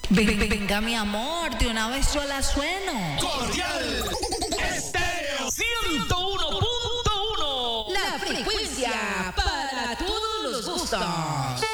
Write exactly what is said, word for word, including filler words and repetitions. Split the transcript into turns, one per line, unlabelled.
Ven- venga, mi amor, de una vez yo la sueno.
Cordial Estéreo ciento uno punto uno.
La frecuencia para todos los gustos.